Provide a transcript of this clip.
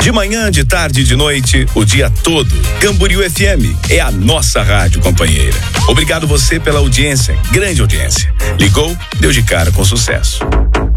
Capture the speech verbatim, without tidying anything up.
De manhã, de tarde e de noite, o dia todo. Camboriú F M é a nossa rádio companheira. Obrigado você pela audiência, grande audiência. Ligou, deu de cara com sucesso.